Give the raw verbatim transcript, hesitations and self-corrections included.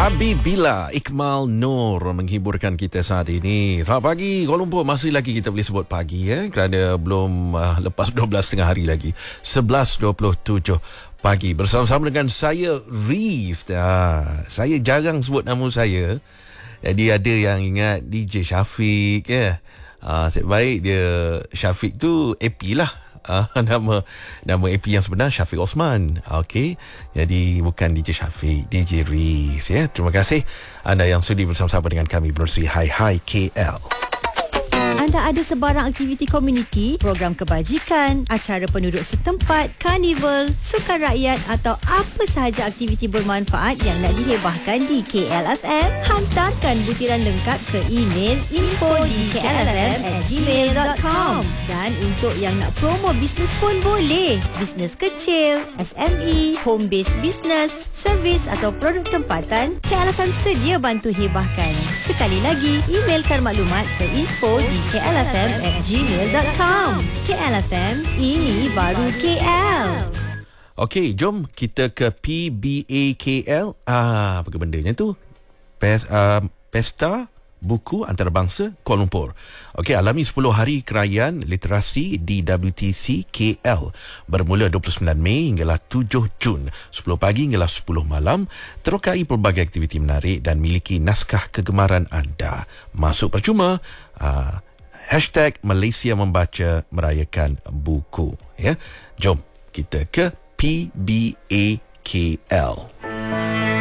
Habibila Iqmal Noor menghiburkan kita saat ini. Selamat pagi Kuala Lumpur. Masih lagi kita boleh sebut pagi eh, kerana belum uh, lepas dua belas tengah hari lagi. sebelas dua puluh tujuh pagi bersama-sama dengan saya Reef. Ah, saya jarang sebut nama saya. Jadi ada yang ingat D J Syafiq ya. Ah, sebab baik dia Syafiq tu A P lah. Uh, nama nama A P yang sebenar Syafiq Osman. Okey. Jadi bukan D J Syafiq, D J Riz ya. Terima kasih anda yang sudi bersama-sama dengan kami bersih Hai Hai K L. Anda ada sebarang aktiviti komuniti, program kebajikan, acara penduduk setempat, karnival, sukan rakyat atau apa sahaja aktiviti bermanfaat yang nak dihebahkan di K L F M? Hantarkan butiran lengkap ke email info di k l f m at gmail dot com. Dan untuk yang nak promo bisnes pun boleh. Bisnes kecil, S M E, home based business, servis atau produk tempatan, K L F M sedia bantu hebahkan. Sekali lagi, emailkan maklumat ke info di k l f m at gmail dot com. K L F M, ini baru K L. Okey, jom kita ke P B A K L. Ah, apa bendanya tu? Pes, uh, Pesta Buku Antarabangsa Kuala Lumpur. Okey, alami sepuluh hari kerajaan literasi di W T C K L bermula dua puluh sembilan Mei hinggalah tujuh Jun, sepuluh pagi hinggalah sepuluh malam. Terokai pelbagai aktiviti menarik dan miliki naskah kegemaran anda. Masuk percuma. Uh, Hashtag Malaysia Membaca merayakan buku. Ya, jom kita ke P B A K L.